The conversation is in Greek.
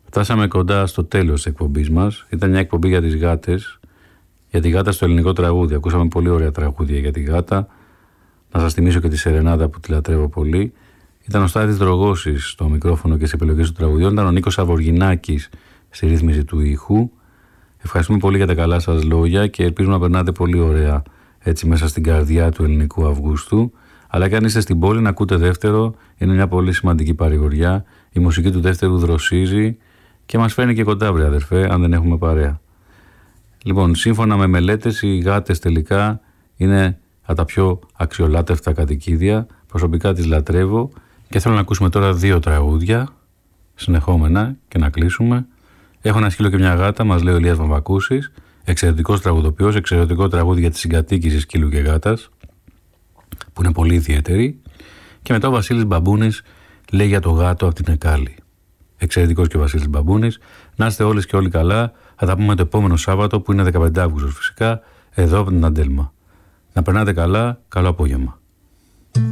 Φτάσαμε κοντά στο τέλος της εκπομπής μας. Ήταν μια εκπομπή για τις γάτες, για τη γάτα στο ελληνικό τραγούδι. Ακούσαμε πολύ ωραία τραγούδια για τη γάτα. Να σας θυμίσω και τη Σερενάδα που τη λατρεύω πολύ. Ήταν ο Στάθης Δρογώσης στο μικρόφωνο και στις επιλογές του τραγουδιών. Ήταν ο Νίκος Αβοργινάκης στη ρύθμιση του ήχου. Ευχαριστούμε πολύ για τα καλά σας λόγια και ελπίζουμε να περνάτε πολύ ωραία έτσι μέσα στην καρδιά του ελληνικού Αυγούστου. Αλλά και αν είστε στην πόλη να ακούτε δεύτερο, είναι μια πολύ σημαντική παρηγοριά. Η μουσική του δεύτερου δροσίζει και μας φέρνει και κοντά, βρε αδερφέ, αν δεν έχουμε παρέα. Λοιπόν, σύμφωνα με μελέτες, οι γάτες τελικά είναι από τα πιο αξιολάτευτα κατοικίδια. Προσωπικά τις λατρεύω και θέλω να ακούσουμε τώρα 2 τραγούδια συνεχόμενα και να κλείσουμε. Έχω ένα σκύλο και μια γάτα, μας λέει ο Ηλίας Βαμβακούσης. Εξαιρετικός τραγουδοποιός, εξαιρετικό τραγούδι για τη συγκατοίκηση σκύλου και γάτας, που είναι πολύ ιδιαίτερη. Και μετά ο Βασίλης Μπαμπούνης λέει για το γάτο από την Εκάλη. Εξαιρετικός και ο Βασίλης Μπαμπούνης. Να είστε όλες και όλοι καλά. Θα τα πούμε το επόμενο Σάββατο που είναι 15 Αύγουστος φυσικά, εδώ από την Αντέλμα. Να περνάτε καλά, καλό απόγευμα.